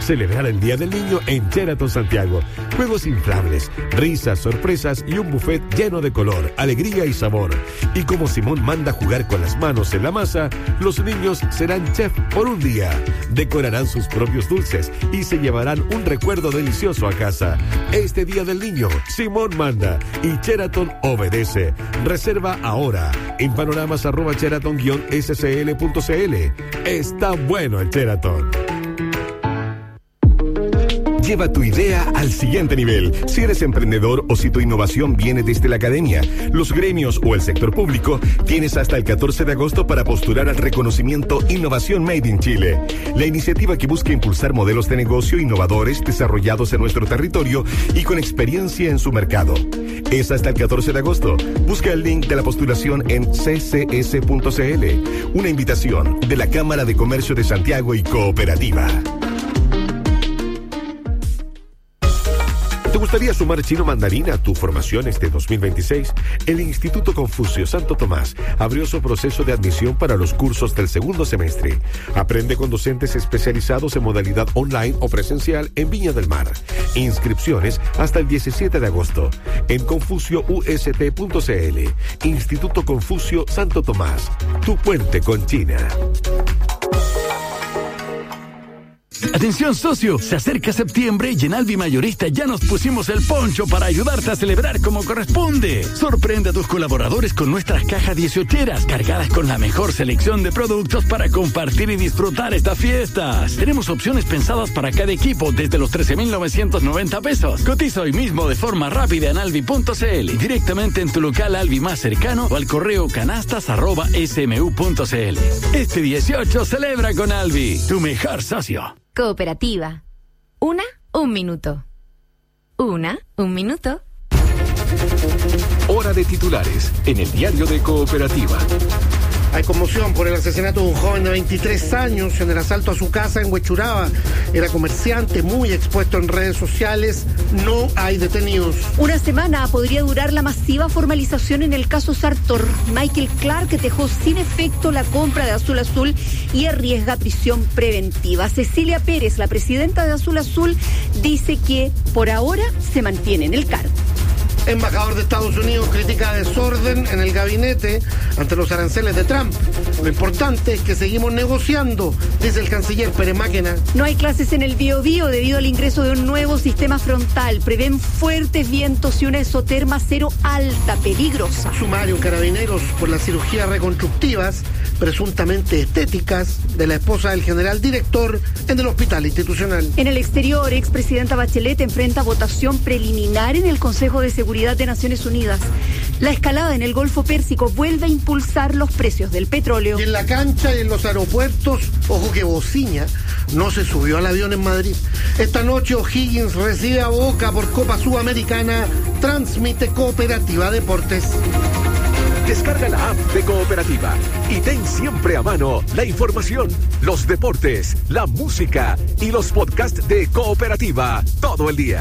celebrar el Día del Niño en Sheraton Santiago. Juegos inflables, risas, sorpresas y un buffet lleno de color, alegría y sabor. Y como Simón manda jugar con las manos en la masa, los niños serán chef por un día. Decorarán sus propios dulces y se llevarán un recuerdo delicioso a casa. Este Día del Niño, Simón manda y Sheraton obedece. Reserva ahora en panoramas@sheraton-scl.cl. Está bueno el Sheraton. Lleva tu idea al siguiente nivel. Si eres emprendedor o si tu innovación viene desde la academia, los gremios o el sector público, tienes hasta el 14 de agosto para postular al reconocimiento Innovación Made in Chile. La iniciativa que busca impulsar modelos de negocio innovadores desarrollados en nuestro territorio y con experiencia en su mercado. Es hasta el 14 de agosto. Busca el link de la postulación en ccs.cl. Una invitación de la Cámara de Comercio de Santiago y Cooperativa. ¿Te gustaría sumar chino mandarín a tu formación este 2026? El Instituto Confucio Santo Tomás abrió su proceso de admisión para los cursos del segundo semestre. Aprende con docentes especializados en modalidad online o presencial en Viña del Mar. Inscripciones hasta el 17 de agosto en confucioust.cl. Instituto Confucio Santo Tomás, tu puente con China. Atención socio, se acerca septiembre y en Alvi Mayorista ya nos pusimos el poncho para ayudarte a celebrar como corresponde. Sorprende a tus colaboradores con nuestras cajas 18eras cargadas con la mejor selección de productos para compartir y disfrutar estas fiestas. Tenemos opciones pensadas para cada equipo desde los 13.990 pesos. Cotiza hoy mismo de forma rápida en alvi.cl, directamente en tu local Alvi más cercano o al correo canastas@smu.cl. Este 18 celebra con Alvi, tu mejor socio. Cooperativa. Un minuto. Un minuto. Hora de titulares en el diario de Cooperativa. Hay conmoción por el asesinato de un joven de 23 años en el asalto a su casa en Huechuraba. Era comerciante, muy expuesto en redes sociales. No hay detenidos. Una semana podría durar la masiva formalización en el caso Sartor. Michael Clark dejó sin efecto la compra de Azul Azul y arriesga prisión preventiva. Cecilia Pérez, la presidenta de Azul Azul, dice que por ahora se mantiene en el cargo. Embajador de Estados Unidos critica desorden en el gabinete ante los aranceles de Trump. Lo importante es que seguimos negociando, dice el canciller Pérez Máquina. No hay clases en el Biobío debido al ingreso de un nuevo sistema frontal. Prevén fuertes vientos y una isoterma cero alta, peligrosa. Sumario en Carabineros por las cirugías reconstructivas, presuntamente estéticas, de la esposa del general director en el hospital institucional. En el exterior, expresidenta Bachelet enfrenta votación preliminar en el Consejo de Seguridad de Naciones Unidas. La escalada en el Golfo Pérsico vuelve a impulsar los precios del petróleo. Y en la cancha y en los aeropuertos, ojo que Bociña no se subió al avión en Madrid. Esta noche O'Higgins recibe a Boca por Copa Sudamericana, transmite Cooperativa Deportes. Descarga la app de Cooperativa y ten siempre a mano la información, los deportes, la música y los podcasts de Cooperativa todo el día.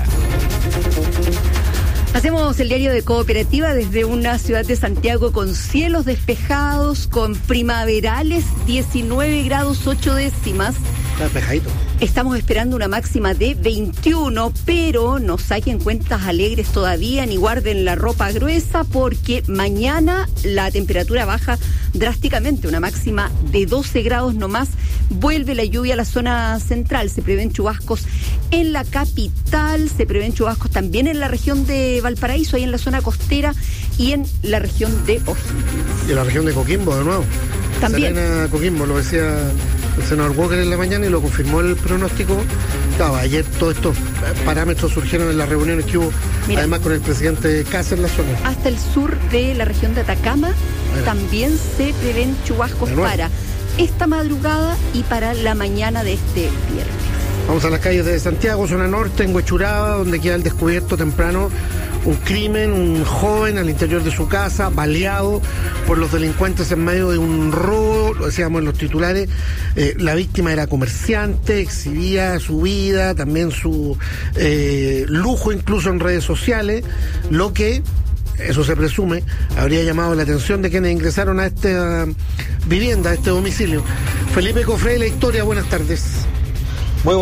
Hacemos el diario de Cooperativa desde una ciudad de Santiago con cielos despejados, con primaverales, 19 grados 8 décimas. Despejadito. Estamos esperando una máxima de 21, pero no saquen cuentas alegres todavía ni guarden la ropa gruesa porque mañana la temperatura baja drásticamente, una máxima de 12 grados nomás. Vuelve la lluvia a la zona central, se prevén chubascos en la capital, se prevén chubascos también en la región de Valparaíso, ahí en la zona costera y en la región de O'Higgins. Y en la región de Coquimbo de nuevo. También. Serena Coquimbo, lo decía el senador Walker en la mañana y lo confirmó el pronóstico. Claro, ayer todos estos parámetros surgieron en las reuniones que hubo, además con el presidente Cáceres en la zona. Hasta el sur de la región de Atacama también se prevén chubascos para esta madrugada y para la mañana de este viernes. Vamos a las calles de Santiago, zona norte, en Huechuraba, donde queda el descubierto temprano un crimen, un joven al interior de su casa, baleado por los delincuentes en medio de un robo, lo decíamos en los titulares. La víctima era comerciante, exhibía su vida, también su lujo incluso en redes sociales, lo que, eso se presume, habría llamado la atención de quienes ingresaron a esta vivienda, a este domicilio. Felipe Cofré, La Historia, buenas tardes. Muy buenas tardes.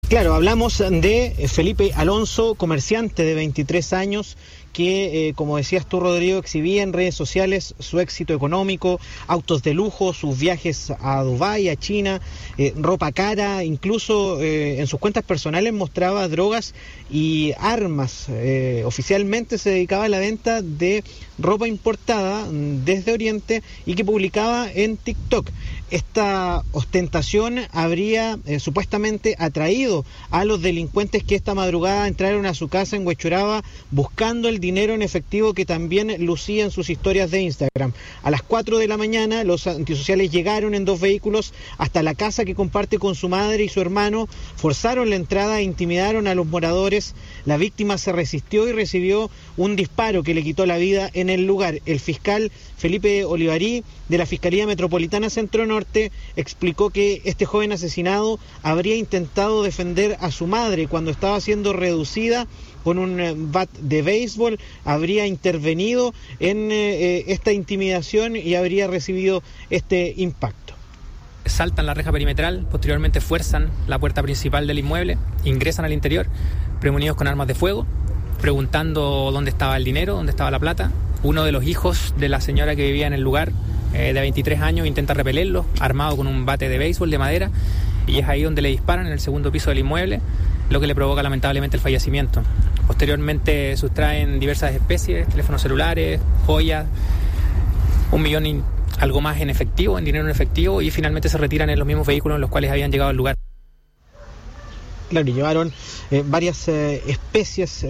Claro, hablamos de Felipe Alonso, comerciante de 23 años, que, como decías tú, Rodrigo, exhibía en redes sociales su éxito económico, autos de lujo, sus viajes a Dubái, a China, ropa cara, incluso en sus cuentas personales mostraba drogas y armas. Oficialmente se dedicaba a la venta de ropa importada desde Oriente y que publicaba en TikTok. Esta ostentación habría supuestamente atraído a los delincuentes que esta madrugada entraron a su casa en Huechuraba buscando el dinero en efectivo que también lucía en sus historias de Instagram. A las 4 de la mañana los antisociales llegaron en 2 vehículos hasta la casa que comparte con su madre y su hermano, forzaron la entrada e intimidaron a los moradores. La víctima se resistió y recibió un disparo que le quitó la vida en el lugar. El fiscal Felipe Olivarí de la Fiscalía Metropolitana Centro Norte explicó que este joven asesinado habría intentado defender a su madre cuando estaba siendo reducida con un bat de béisbol, habría intervenido en esta intimidación y habría recibido este impacto. Saltan la reja perimetral, posteriormente fuerzan la puerta principal del inmueble, ingresan al interior, premunidos con armas de fuego, preguntando dónde estaba el dinero, dónde estaba la plata. Uno de los hijos de la señora que vivía en el lugar, de 23 años, intenta repelerlo, armado con un bate de béisbol de madera, y es ahí donde le disparan en el segundo piso del inmueble, lo que le provoca lamentablemente el fallecimiento. Posteriormente sustraen diversas especies, teléfonos celulares, joyas, 1 millón y algo más en efectivo, en dinero en efectivo, y finalmente se retiran en los mismos vehículos en los cuales habían llegado al lugar. Claro, y llevaron varias especies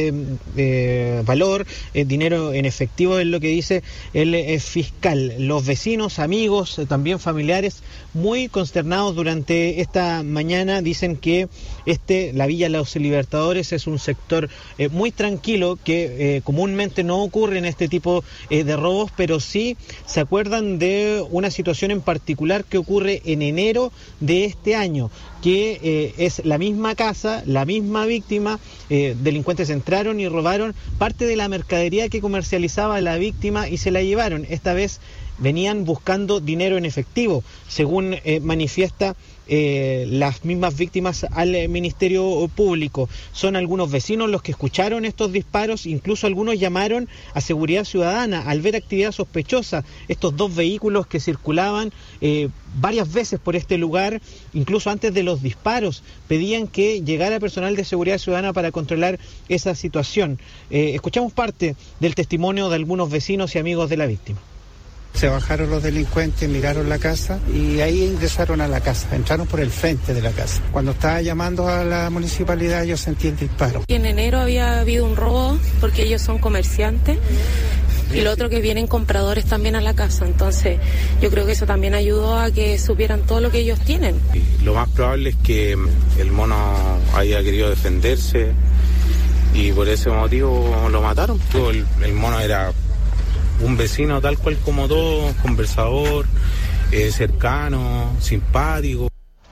de valor, dinero en efectivo, es lo que dice el fiscal. Los vecinos, amigos, también familiares, muy consternados durante esta mañana, dicen que la Villa Los Libertadores es un sector muy tranquilo, que comúnmente no ocurre en este tipo de robos, pero sí se acuerdan de una situación en particular que ocurre en enero de este año, que es la misma casa, la misma víctima. Delincuentes entraron y robaron parte de la mercadería que comercializaba la víctima y se la llevaron. Esta vez venían buscando dinero en efectivo, según manifiesta las mismas víctimas al Ministerio Público. Son algunos vecinos los que escucharon estos disparos, incluso algunos llamaron a Seguridad Ciudadana al ver actividad sospechosa. Estos 2 vehículos que circulaban varias veces por este lugar, incluso antes de los disparos, pedían que llegara personal de Seguridad Ciudadana para controlar esa situación. Escuchamos parte del testimonio de algunos vecinos y amigos de la víctima. Se bajaron los delincuentes, miraron la casa y ahí ingresaron a la casa, entraron por el frente de la casa. Cuando estaba llamando a la municipalidad yo sentí el disparo. En enero había habido un robo porque ellos son comerciantes y lo otro que vienen compradores también a la casa, entonces yo creo que eso también ayudó a que supieran todo lo que ellos tienen. Lo más probable es que el mono haya querido defenderse y por ese motivo lo mataron. El mono era un vecino tal cual como todos, conversador, cercano, simpático.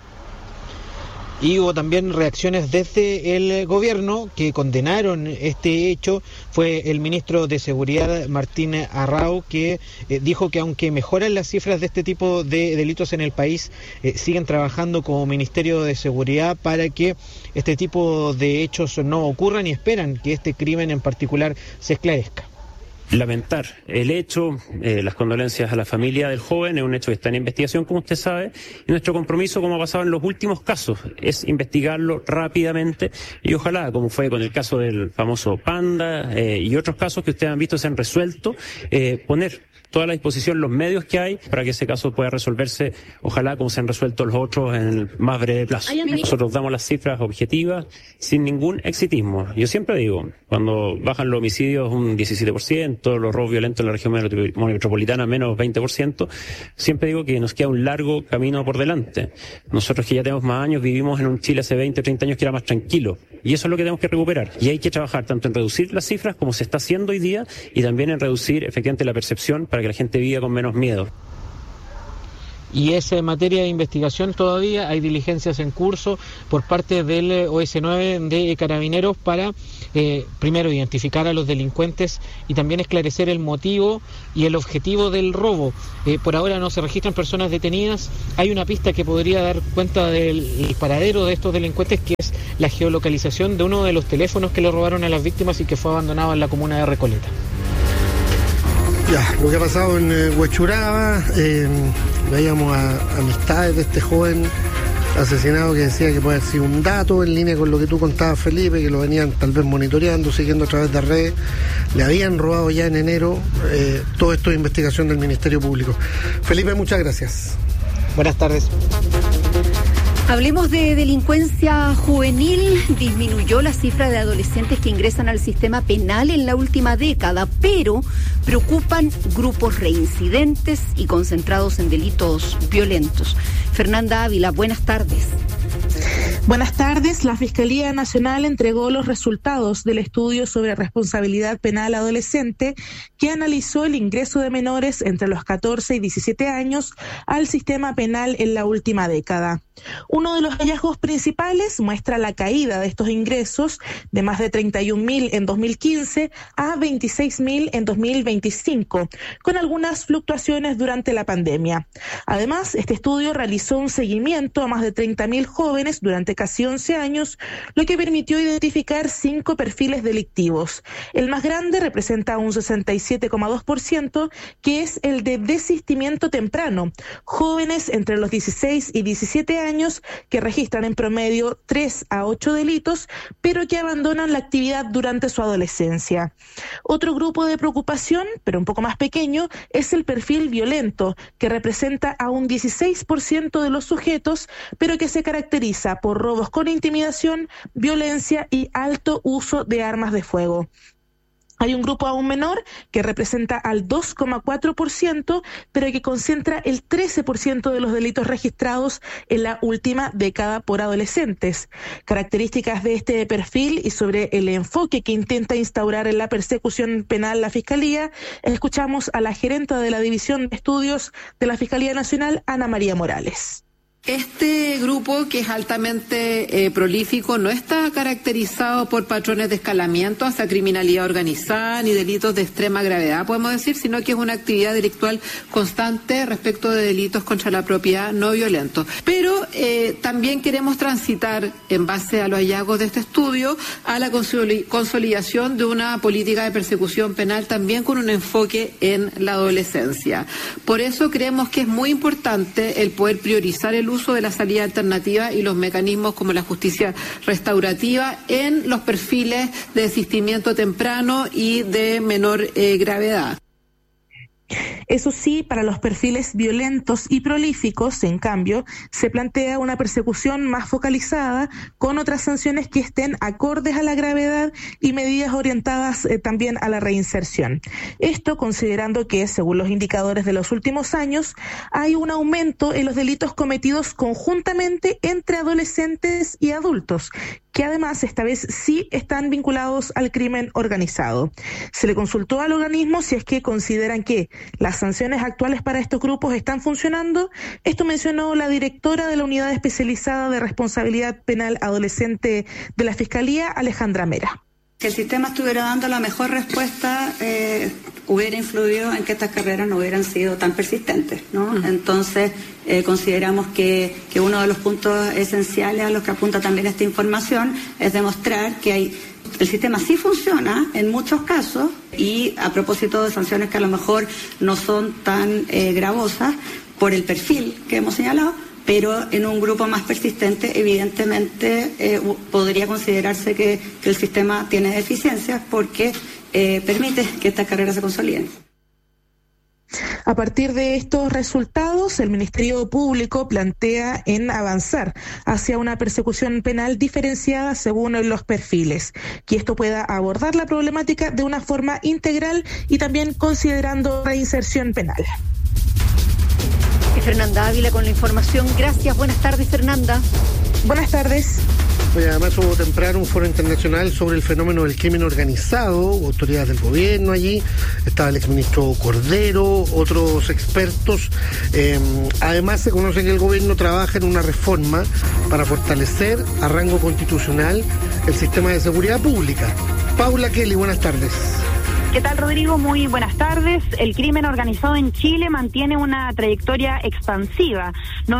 Y hubo también reacciones desde el gobierno que condenaron este hecho. Fue el ministro de Seguridad, Martín Arrau, que dijo que aunque mejoran las cifras de este tipo de delitos en el país, siguen trabajando como Ministerio de Seguridad para que este tipo de hechos no ocurran y esperan que este crimen en particular se esclarezca. Lamentar el hecho, las condolencias a la familia del joven, es un hecho que está en investigación, como usted sabe, y nuestro compromiso, como ha pasado en los últimos casos, es investigarlo rápidamente y ojalá, como fue con el caso del famoso Panda y otros casos que ustedes han visto se han resuelto, poner toda la disposición, los medios que hay para que ese caso pueda resolverse, ojalá como se han resuelto los otros en el más breve plazo. Nosotros damos las cifras objetivas sin ningún exitismo. Yo siempre digo, cuando bajan los homicidios un 17%, los robos violentos en la región metropolitana menos 20%, siempre digo que nos queda un largo camino por delante. Nosotros que ya tenemos más años vivimos en un Chile hace 20 o 30 años que era más tranquilo y eso es lo que tenemos que recuperar. Y hay que trabajar tanto en reducir las cifras como se está haciendo hoy día y también en reducir efectivamente la percepción para que la gente viva con menos miedo. y es materia de investigación todavía. Hay diligencias en curso por parte del OS9 de Carabineros para primero identificar a los delincuentes y también esclarecer el motivo y el objetivo del robo. Por ahora no se registran personas detenidas. Hay una pista que podría dar cuenta del paradero de estos delincuentes, que es la geolocalización de uno de los teléfonos que le robaron a las víctimas y que fue abandonado en la comuna de Recoleta. Ya, lo que ha pasado en Huechuraba, veíamos a amistades de este joven asesinado que decía que puede haber sido un dato en línea con lo que tú contabas, Felipe, que lo venían tal vez monitoreando, siguiendo a través de redes. Le habían robado ya en enero. Todo esto es investigación del Ministerio Público. Felipe, muchas gracias. Buenas tardes. Hablemos de delincuencia juvenil. Disminuyó la cifra de adolescentes que ingresan al sistema penal en la última década, pero preocupan grupos reincidentes y concentrados en delitos violentos. Fernanda Ávila, buenas tardes. Buenas tardes. La Fiscalía Nacional entregó los resultados del estudio sobre responsabilidad penal adolescente que analizó el ingreso de menores entre los 14 y 17 años al sistema penal en la última década. Uno de los hallazgos principales muestra la caída de estos ingresos de más de 31.000 en 2015 a 26.000 en 2025, con algunas fluctuaciones durante la pandemia. Además, este estudio realizó un seguimiento a más de 30.000 jóvenes durante casi 11 años, lo que permitió identificar 5 perfiles delictivos. El más grande representa un 67,2%, que es el de desistimiento temprano, jóvenes entre los 16 y 17 años que registran en promedio 3 a 8 delitos, pero que abandonan la actividad durante su adolescencia. Otro grupo de preocupación, pero un poco más pequeño, es el perfil violento, que representa a un 16% de los sujetos, pero que se caracteriza por robos con intimidación, violencia y alto uso de armas de fuego. Hay un grupo aún menor que representa al 2,4%, pero que concentra el 13% de los delitos registrados en la última década por adolescentes. Características de este perfil y sobre el enfoque que intenta instaurar en la persecución penal la Fiscalía, escuchamos a la gerenta de la División de Estudios de la Fiscalía Nacional, Ana María Morales. Este grupo, que es altamente prolífico, no está caracterizado por patrones de escalamiento hacia criminalidad organizada ni delitos de extrema gravedad, podemos decir, sino que es una actividad delictual constante respecto de delitos contra la propiedad no violentos. Pero también queremos transitar, en base a los hallazgos de este estudio, a la consolidación de una política de persecución penal también con un enfoque en la adolescencia. Por eso creemos que es muy importante el poder priorizar el uso de la salida alternativa y los mecanismos como la justicia restaurativa en los perfiles de desistimiento temprano y de menor gravedad. Eso sí, para los perfiles violentos y prolíficos, en cambio, se plantea una persecución más focalizada con otras sanciones que estén acordes a la gravedad y medidas orientadas también a la reinserción. Esto considerando que, según los indicadores de los últimos años, hay un aumento en los delitos cometidos conjuntamente entre adolescentes y adultos, que además esta vez sí están vinculados al crimen organizado. Se le consultó al organismo si es que consideran que las sanciones actuales para estos grupos están funcionando. Esto mencionó la directora de la Unidad Especializada de Responsabilidad Penal Adolescente de la Fiscalía, Alejandra Mera. Si el sistema estuviera dando la mejor respuesta, hubiera influido en que estas carreras no hubieran sido tan persistentes, ¿no? Entonces, consideramos que uno de los puntos esenciales a los que apunta también esta información es demostrar que el sistema sí funciona en muchos casos, y a propósito de sanciones que a lo mejor no son tan gravosas por el perfil que hemos señalado, pero en un grupo más persistente evidentemente podría considerarse que el sistema tiene deficiencias porque permite que estas carreras se consoliden. A partir de estos resultados, el Ministerio Público plantea en avanzar hacia una persecución penal diferenciada según los perfiles, que esto pueda abordar la problemática de una forma integral y también considerando reinserción penal. Fernanda Ávila con la información. Gracias. Buenas tardes, Fernanda. Buenas tardes. Oye, además hubo temprano un foro internacional sobre el fenómeno del crimen organizado, autoridades del gobierno allí, estaba el exministro Cordero, otros expertos. Además se conoce que el gobierno trabaja en una reforma para fortalecer a rango constitucional el sistema de seguridad pública. Paula Kelly, buenas tardes. ¿Qué tal, Rodrigo? Muy buenas tardes. El crimen organizado en Chile mantiene una trayectoria expansiva.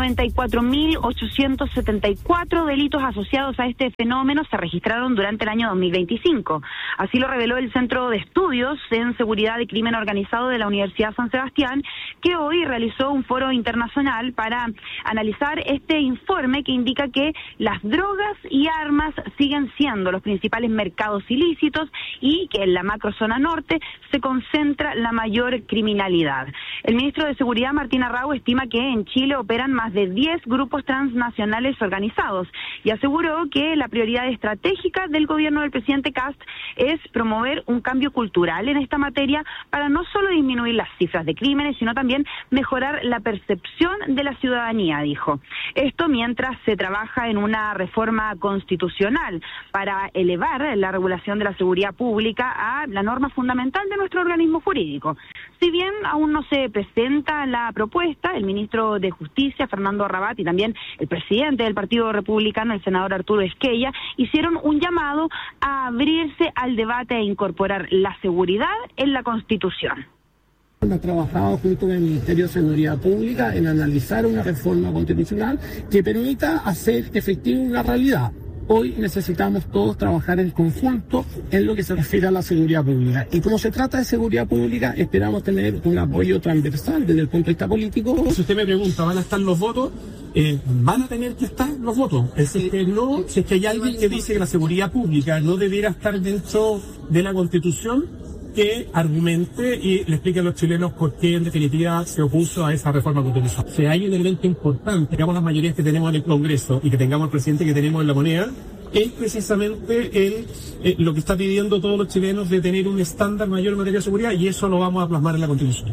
94.874 delitos asociados a este fenómeno se registraron durante el año 2025. Así lo reveló el Centro de Estudios en Seguridad y Crimen Organizado de la Universidad San Sebastián, que hoy realizó un foro internacional para analizar este informe que indica que las drogas y armas siguen siendo los principales mercados ilícitos y que en la macrozona norte se concentra la mayor criminalidad. El ministro de Seguridad, Martín Arrau, estima que en Chile operan más de 10 grupos transnacionales organizados y aseguró que la prioridad estratégica del gobierno del presidente Kast es promover un cambio cultural en esta materia para no solo disminuir las cifras de crímenes, sino también mejorar la percepción de la ciudadanía, dijo. Esto mientras se trabaja en una reforma constitucional para elevar la regulación de la seguridad pública a la norma fundamental de nuestro organismo jurídico. Si bien aún no se presenta la propuesta, el ministro de Justicia, Fernando Rabat, y también el presidente del Partido Republicano, el senador Arturo Esquella, hicieron un llamado a abrirse al debate e incorporar la seguridad en la Constitución. Ha trabajado junto con el Ministerio de Seguridad Pública en analizar una reforma constitucional que permita hacer efectiva una realidad. Hoy necesitamos todos trabajar en conjunto en lo que se refiere a la seguridad pública. Y como se trata de seguridad pública, esperamos tener un apoyo transversal desde el punto de vista político. Si usted me pregunta, ¿van a estar los votos? Van a tener que estar los votos. Es decir, que no, si es que hay alguien que dice que la seguridad pública no debiera estar dentro de la Constitución, que argumente y le explique a los chilenos por qué en definitiva se opuso a esa reforma constitucional. Si hay un elemento importante, tengamos las mayorías que tenemos en el Congreso y que tengamos el presidente que tenemos en la moneda, es precisamente lo que está pidiendo todos los chilenos de tener un estándar mayor en materia de seguridad, y eso lo vamos a plasmar en la Constitución.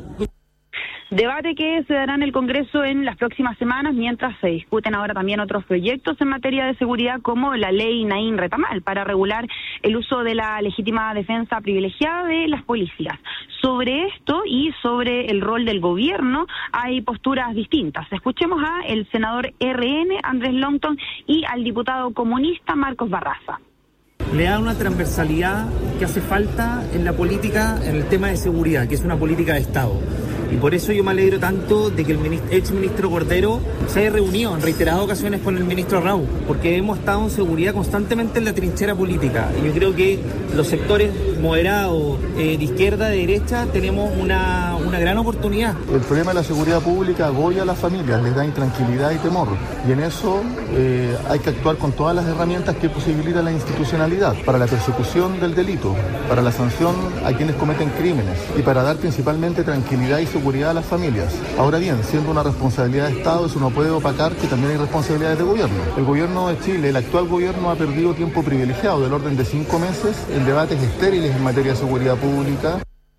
Debate que se dará en el Congreso en las próximas semanas, mientras se discuten ahora también otros proyectos en materia de seguridad, como la ley Naín Retamal, para regular el uso de la legítima defensa privilegiada de las policías. Sobre esto y sobre el rol del gobierno hay posturas distintas. Escuchemos a el senador RN, Andrés Longton, y al diputado comunista Marcos Barraza. Le da una transversalidad que hace falta en la política, en el tema de seguridad, que es una política de Estado. Y por eso yo me alegro tanto de que el exministro Cordero se haya reunido en reiteradas ocasiones con el ministro Arrau, porque hemos estado en seguridad constantemente en la trinchera política. Y yo creo que los sectores moderados, de izquierda, de derecha, tenemos una gran oportunidad. El problema de la seguridad pública agobia a las familias, les da intranquilidad y temor. Y en eso hay que actuar con todas las herramientas que posibilita la institucionalidad para la persecución del delito, para la sanción a quienes cometen crímenes y para dar principalmente tranquilidad y seguridad a las familias. Ahora bien, siendo una responsabilidad de Estado, eso no puede opacar que también hay responsabilidades de gobierno. El gobierno de Chile, el actual gobierno, ha perdido tiempo privilegiado del orden de 5 meses en debates estériles en materia de seguridad pública.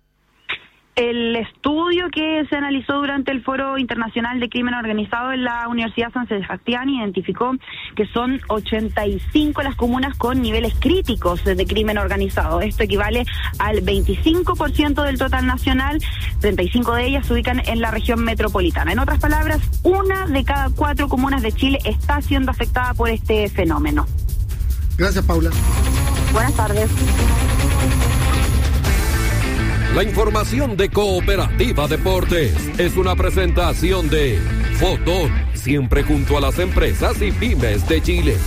El estudio que se analizó durante el Foro Internacional de Crimen Organizado en la Universidad San Sebastián identificó que son 85 las comunas con niveles críticos de crimen organizado. Esto equivale al 25% del total nacional, 35 de ellas se ubican en la región metropolitana. En otras palabras, 1 de cada 4 comunas de Chile está siendo afectada por este fenómeno. Gracias, Paula. Buenas tardes. La información de Cooperativa Deportes es una presentación de Fotón, siempre junto a las empresas y pymes de Chile.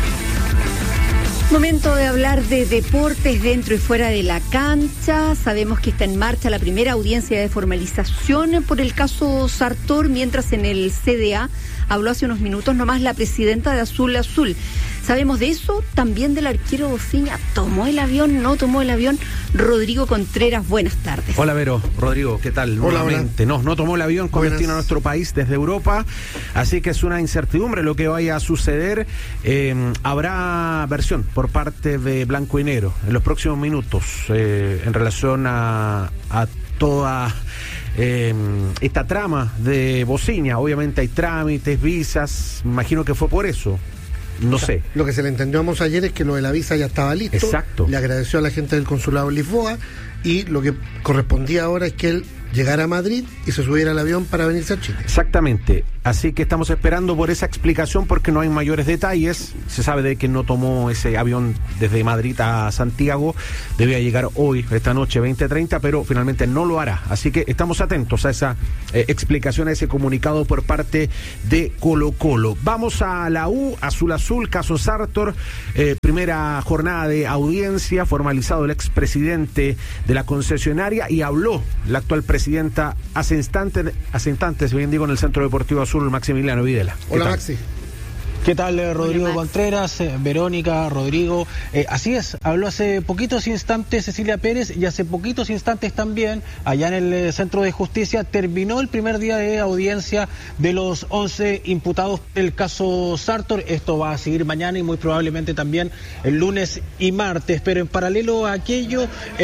Momento de hablar de deportes dentro y fuera de la cancha. Sabemos que está en marcha la primera audiencia de formalización por el caso Sartor, mientras en el CDA habló hace unos minutos nomás la presidenta de Azul Azul. Sabemos de eso, también del arquero Bociña. ¿Tomó el avión? ¿No tomó el avión? Rodrigo Contreras, buenas tardes. Hola, Vero. Rodrigo, ¿qué tal? Hola, nuevamente. hola. No tomó el avión con destino a nuestro país desde Europa, así que es una incertidumbre lo que vaya a suceder. Habrá versión por parte de Blanco y Negro en los próximos minutos en relación a toda esta trama de Bociña. Obviamente hay trámites, visas, me imagino que fue por eso. no sé. Lo que se le entendió a Mos ayer es que lo de la visa ya estaba listo. Exacto. Le agradeció a la gente del consulado en Lisboa y lo que correspondía ahora es que él llegara a Madrid y se subiera al avión para venirse a Chile. Exactamente. Así que estamos esperando por esa explicación porque no hay mayores detalles. Se sabe de que no tomó ese avión desde Madrid a Santiago. Debía llegar hoy, esta noche, 20:30, pero finalmente no lo hará. Así que estamos atentos a esa explicación, a ese comunicado por parte de Colo-Colo. Vamos a la U, Azul, caso Sartor. Primera jornada de audiencia, formalizado el expresidente de la concesionaria y habló la actual presidenta hace instantes, bien digo, en el Centro Deportivo Azul, Maximiliano Videla. Hola, Maxi. ¿Qué tal, Rodrigo Contreras, Verónica, Rodrigo? Así es, habló hace poquitos instantes Cecilia Pérez y hace poquitos instantes también, allá en el Centro de Justicia, terminó el primer día de audiencia de los 11 imputados del caso Sartor. Esto va a seguir mañana y muy probablemente también el lunes y martes, pero en paralelo a aquello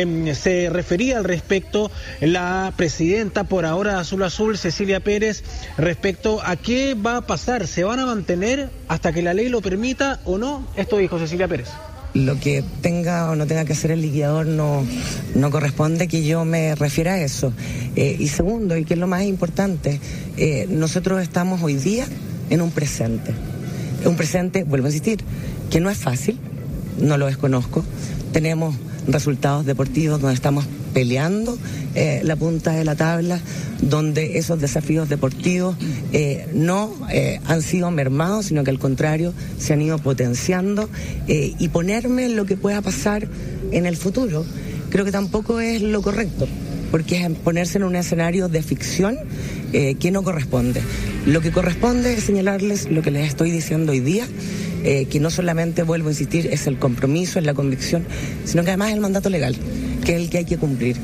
se refería al respecto la presidenta por ahora Azul, Cecilia Pérez, respecto a qué va a pasar, ¿se van a mantener hasta que la ley lo permita o no? Esto dijo Cecilia Pérez. Lo que tenga o no tenga que hacer el liquidador no corresponde que yo me refiera a eso. Y segundo, y que es lo más importante, nosotros estamos hoy día en un presente. Un presente, vuelvo a insistir, que no es fácil, no lo desconozco. Tenemos resultados deportivos donde estamos peleando la punta de la tabla, donde esos desafíos deportivos no han sido mermados, sino que al contrario se han ido potenciando, y ponerme en lo que pueda pasar en el futuro creo que tampoco es lo correcto, porque es ponerse en un escenario de ficción que no corresponde. Lo que corresponde es señalarles lo que les estoy diciendo hoy día, que no solamente, vuelvo a insistir, es el compromiso, es la convicción, sino que además es el mandato legal, que es el que hay que cumplir.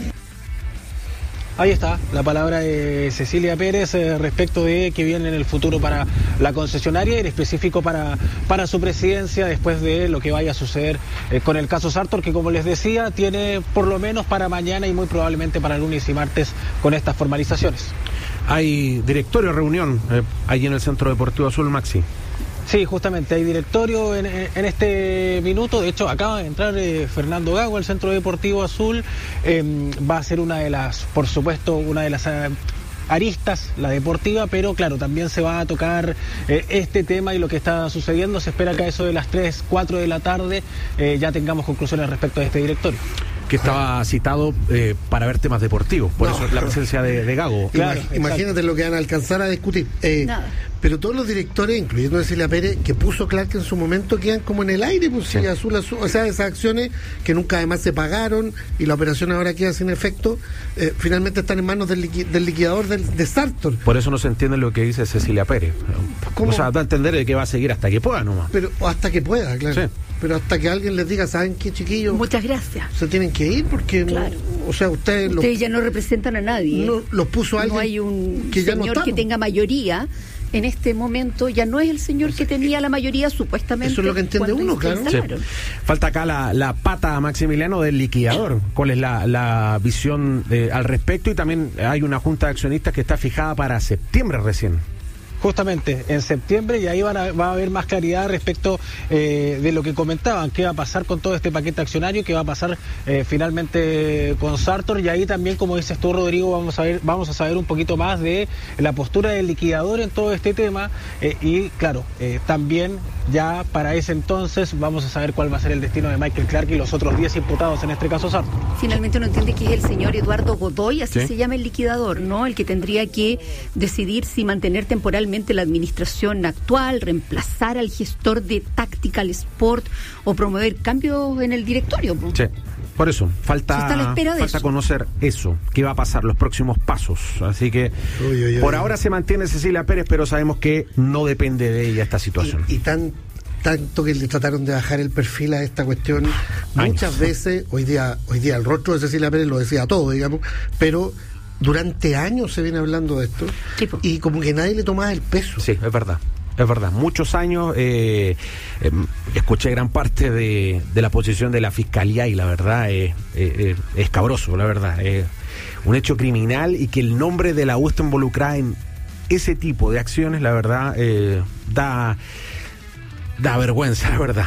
Ahí está la palabra de Cecilia Pérez respecto de que viene en el futuro para la concesionaria y en específico para su presidencia después de lo que vaya a suceder con el caso Sartor, que como les decía tiene por lo menos para mañana y muy probablemente para lunes y martes con estas formalizaciones. Hay directorio, reunión allí en el Centro Deportivo Azul, Maxi. Sí, justamente, hay directorio en este minuto. De hecho, acaba de entrar Fernando Gago al Centro Deportivo Azul. Va a ser una de las aristas, la deportiva, pero claro, también se va a tocar este tema y lo que está sucediendo. Se espera que a eso de las 3, 4 de la tarde ya tengamos conclusiones respecto a este directorio. Que estaba citado para ver temas deportivos, por eso la presencia de Gago. Claro, imagínate lo que van a alcanzar a discutir. Pero todos los directores, incluyendo Cecilia Pérez, que puso Clark en su momento, quedan como en el aire, pues sí. Azul, o sea, esas acciones que nunca además se pagaron y la operación ahora queda sin efecto, finalmente están en manos del liquidador de Sartor. Por eso no se entiende lo que dice Cecilia Pérez. ¿Cómo? O sea, da a entender de que va a seguir hasta que pueda nomás. Pero hasta que pueda, claro. Sí. Pero hasta que alguien les diga, ¿saben qué, chiquillos? Muchas gracias. Se tienen que ir porque, claro. O sea, ustedes ya no representan a nadie. No, los puso alguien. No hay un que ya señor no que tenga mayoría. En este momento ya no es el señor que tenía la mayoría supuestamente. Eso es lo que entiende uno, claro. Sí. Falta acá la pata, Maximiliano, del liquidador. ¿Cuál es la visión al respecto? Y también hay una junta de accionistas que está fijada para septiembre recién. Justamente, en septiembre, y ahí va a haber más claridad respecto de lo que comentaban, qué va a pasar con todo este paquete accionario, qué va a pasar finalmente con Sartor, y ahí también, como dices tú, Rodrigo, vamos a saber un poquito más de la postura del liquidador en todo este tema, y claro, también ya para ese entonces vamos a saber cuál va a ser el destino de Michael Clark y los otros 10 imputados, en este caso Sartor. Finalmente uno entiende que es el señor Eduardo Godoy, así se llama el liquidador, ¿no? El que tendría que decidir si mantener temporalmente la administración actual, reemplazar al gestor de Tactical Sport o promover cambios en el directorio. Sí, por eso, falta conocer eso, qué va a pasar, los próximos pasos. Así que por ahora se mantiene Cecilia Pérez, pero sabemos que no depende de ella esta situación. Y tanto que le trataron de bajar el perfil a esta cuestión, muchas veces, hoy día el rostro de Cecilia Pérez lo decía todo, digamos, pero durante años se viene hablando de esto y como que nadie le tomaba el peso. Sí, es verdad. Muchos años escuché gran parte de la posición de la Fiscalía y la verdad es escabroso, la verdad. Un hecho criminal y que el nombre de la U está involucrada en ese tipo de acciones, la verdad, da Da vergüenza, la verdad.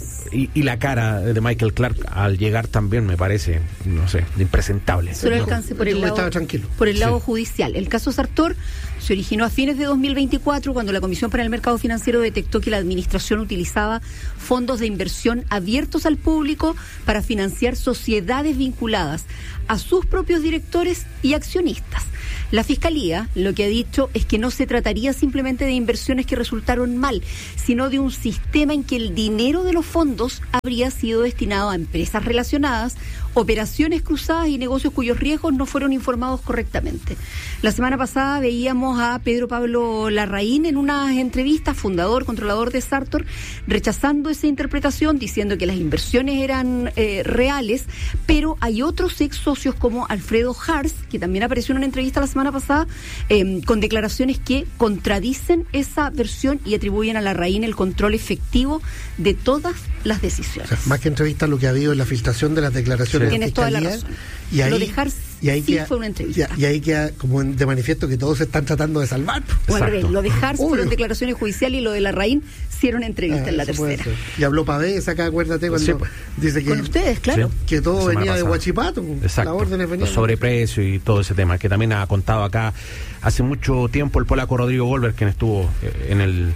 Y la cara de Michael Clark al llegar también me parece, no sé, impresentable. Solo alcance por el lado judicial. El caso Sartor se originó a fines de 2024 cuando la Comisión para el Mercado Financiero detectó que la administración utilizaba fondos de inversión abiertos al público para financiar sociedades vinculadas a sus propios directores y accionistas. La Fiscalía lo que ha dicho es que no se trataría simplemente de inversiones que resultaron mal, sino de un sistema en que el dinero de los fondos habría sido destinado a empresas relacionadas, operaciones cruzadas y negocios cuyos riesgos no fueron informados correctamente. La semana pasada veíamos a Pedro Pablo Larraín en unas entrevistas, fundador, controlador de Sartor, rechazando esa interpretación, diciendo que las inversiones eran reales, pero hay otros ex socios como Alfredo Hars, que también apareció en una entrevista la semana pasada, con declaraciones que contradicen esa versión y atribuyen a Larraín el control efectivo de todas las decisiones. O sea, más que entrevistas, lo que ha habido es la filtración de las declaraciones. Tienes toda la razón. Y ahí, lo de Hars fue una entrevista. Y ahí queda como de manifiesto que todos se están tratando de salvar. O al revés, lo de Hars fueron declaraciones judiciales y lo de Larraín sí era una entrevista en la tercera. Y habló Pavés acá, acuérdate, cuando dice que... Con ustedes, claro. Que todo venía de Huachipato. Exacto. Las órdenes venían. Los sobreprecios y todo ese tema, que también ha contado acá hace mucho tiempo el polaco Rodrigo Goldberg, quien estuvo en el...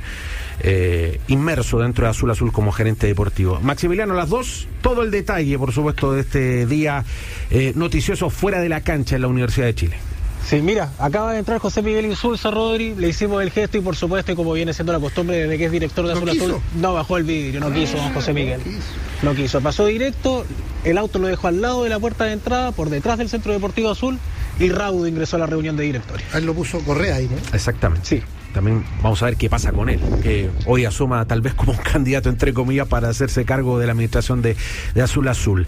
inmerso dentro de Azul Azul como gerente deportivo. Maximiliano, a las 2, todo el detalle, por supuesto, de este día noticioso fuera de la cancha en la Universidad de Chile. Sí, mira, acaba de entrar José Miguel Insulza, Rodri, le hicimos el gesto y por supuesto, y como viene siendo la costumbre desde que es director de Azul Azul, no bajó el vidrio, no quiso don José Miguel. No quiso, pasó directo, el auto lo dejó al lado de la puerta de entrada, por detrás del Centro Deportivo Azul, y Raudo ingresó a la reunión de directores. Él lo puso Correa ahí, ¿no? Exactamente. Sí. También vamos a ver qué pasa con él, que hoy asoma tal vez como un candidato, entre comillas, para hacerse cargo de la administración de Azul Azul.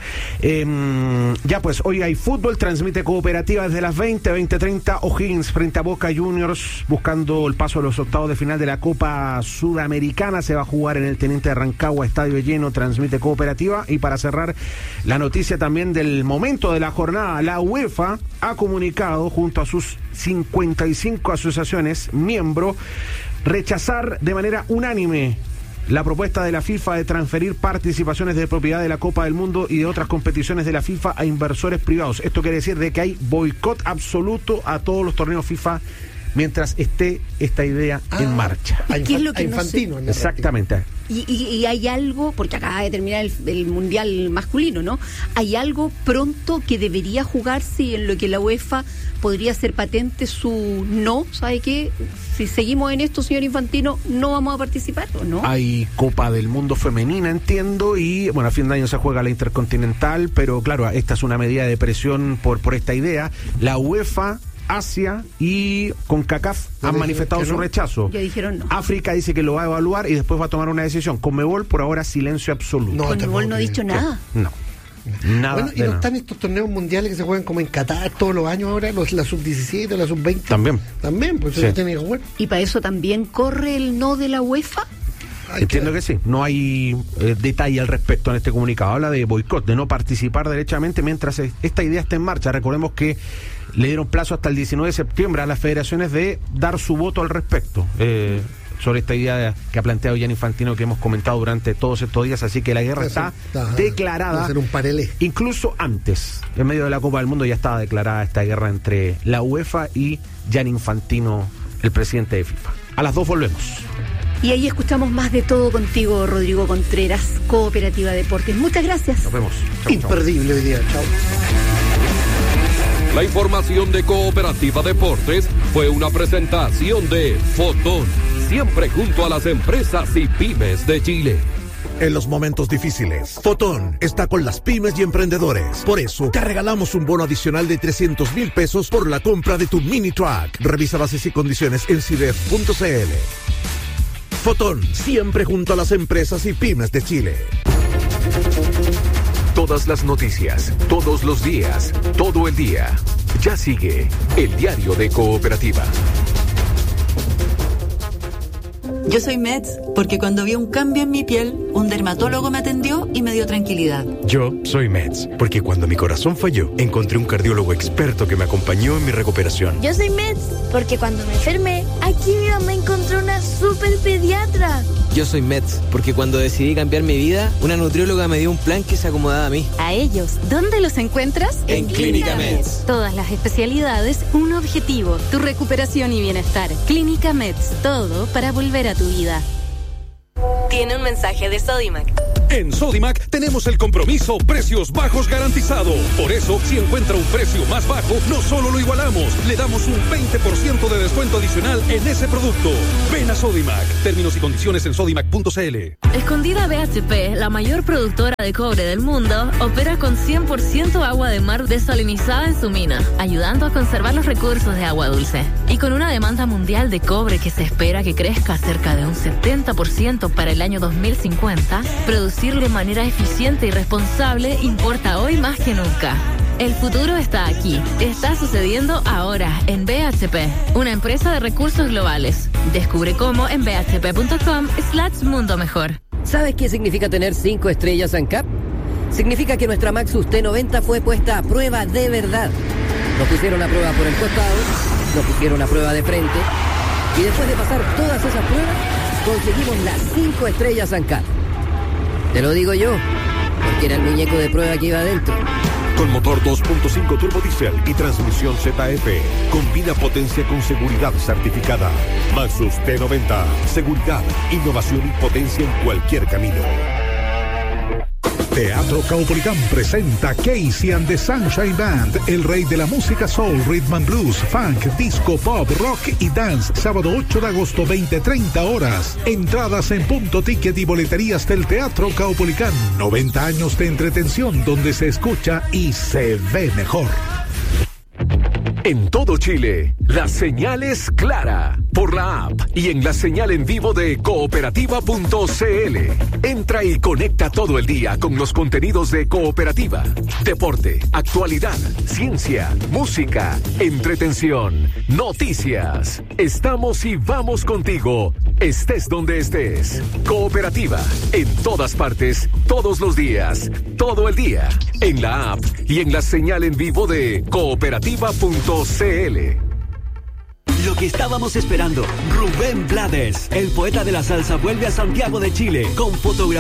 Ya pues, hoy hay fútbol, transmite Cooperativa desde las 20:30, O'Higgins frente a Boca Juniors, buscando el paso a los octavos de final de la Copa Sudamericana. Se va a jugar en el Teniente de Rancagua, estadio lleno, transmite Cooperativa. Y para cerrar, la noticia también del momento de la jornada, la UEFA ha comunicado junto a sus 55 asociaciones miembro rechazar de manera unánime la propuesta de la FIFA de transferir participaciones de propiedad de la Copa del Mundo y de otras competiciones de la FIFA a inversores privados. Esto quiere decir de que hay boicot absoluto a todos los torneos FIFA mientras esté esta idea en marcha. ¿Qué es lo que Infantino? No exactamente. Y hay algo, porque acaba de terminar el Mundial masculino, ¿no? Hay algo pronto que debería jugarse y en lo que la UEFA podría hacer patente su no, ¿sabe qué? Si seguimos en esto, señor Infantino, no vamos a participar, ¿o no? Hay Copa del Mundo femenina, entiendo, y bueno, a fin de año se juega la Intercontinental, pero claro, esta es una medida de presión por esta idea. La UEFA, Asia y CONCACAF han manifestado su rechazo. Ya dijeron no. África dice que lo va a evaluar y después va a tomar una decisión. Conmebol, por ahora, silencio absoluto. Conmebol no ha dicho nada. No. Nada. Bueno, y no están estos torneos mundiales que se juegan como en Qatar todos los años ahora, la sub-17, la sub-20. También, pues eso tiene que jugar. ¿Y para eso también corre el no de la UEFA? Entiendo que sí, no hay detalle al respecto en este comunicado. Habla de boicot, de no participar derechamente mientras esta idea está en marcha. Recordemos que le dieron plazo hasta el 19 de septiembre a las federaciones de dar su voto al respecto sobre esta idea que ha planteado Gianni Infantino, que hemos comentado durante todos estos días. Así que la guerra está declarada. Va a ser un parelé. Incluso antes, en medio de la Copa del Mundo, ya estaba declarada esta guerra entre la UEFA y Gianni Infantino, el presidente de FIFA. A las 2 volvemos. Y ahí escuchamos más de todo contigo, Rodrigo Contreras, Cooperativa Deportes. Muchas gracias. Nos vemos. Imperdible hoy día. Chao. La información de Cooperativa Deportes fue una presentación de Fotón, siempre junto a las empresas y pymes de Chile. En los momentos difíciles, Fotón está con las pymes y emprendedores. Por eso, te regalamos un bono adicional de 300,000 pesos por la compra de tu mini truck. Revisa bases y condiciones en CIDEF.cl. Fotón, siempre junto a las empresas y pymes de Chile. Todas las noticias, todos los días, todo el día. Ya sigue el diario de Cooperativa. Yo soy Meds porque cuando vi un cambio en mi piel, un dermatólogo me atendió y me dio tranquilidad. Yo soy Meds porque cuando mi corazón falló, encontré un cardiólogo experto que me acompañó en mi recuperación. Yo soy Meds porque cuando me enfermé, aquí mi mamá encontró una super pediatra. Yo soy Mets, porque cuando decidí cambiar mi vida, una nutrióloga me dio un plan que se acomodaba a mí. A ellos, ¿dónde los encuentras? En Clínica Mets. Todas las especialidades, un objetivo, tu recuperación y bienestar. Clínica Mets, todo para volver a tu vida. Tiene un mensaje de Sodimac. En Sodimac tenemos el compromiso precios bajos garantizado. Por eso, si encuentra un precio más bajo, no solo lo igualamos, le damos un 20% de descuento adicional en ese producto. Ven a Sodimac. Términos y condiciones en sodimac.cl. Escondida BHP, la mayor productora de cobre del mundo, opera con 100% agua de mar desalinizada en su mina, ayudando a conservar los recursos de agua dulce. Y con una demanda mundial de cobre que se espera que crezca cerca de un 70% para el año 2050, producir de manera eficiente y responsable importa hoy más que nunca. El futuro está aquí. Está sucediendo ahora en BHP, una empresa de recursos globales. Descubre cómo en bhp.com/mundo mejor. ¿Sabes qué significa tener 5 estrellas ANCAP? Significa que nuestra Maxus T90 fue puesta a prueba de verdad. Nos pusieron a prueba por el costado, nos pusieron a prueba de frente, y después de pasar todas esas pruebas, conseguimos las 5 estrellas ANCAP. Te lo digo yo, porque era el muñeco de prueba que iba adentro. Con motor 2.5 turbo diesel y transmisión ZF. Combina potencia con seguridad certificada. Maxus T90. Seguridad, innovación y potencia en cualquier camino. Teatro Caupolicán presenta Casey and the Sunshine Band, el rey de la música soul, rhythm and blues, funk, disco, pop, rock y dance. Sábado 8 de agosto, 20:30 horas. Entradas en Punto Ticket y boleterías del Teatro Caupolicán. 90 años de entretención donde se escucha y se ve mejor. En todo Chile, la señal es clara por la app y en la señal en vivo de cooperativa.cl. Entra y conecta todo el día con los contenidos de Cooperativa. Deporte, actualidad, ciencia, música, entretención, noticias. Estamos y vamos contigo, estés donde estés. Cooperativa, en todas partes, todos los días, todo el día. En la app y en la señal en vivo de cooperativa.cl. Lo que estábamos esperando, Rubén Blades, el poeta de la salsa, vuelve a Santiago de Chile con fotografía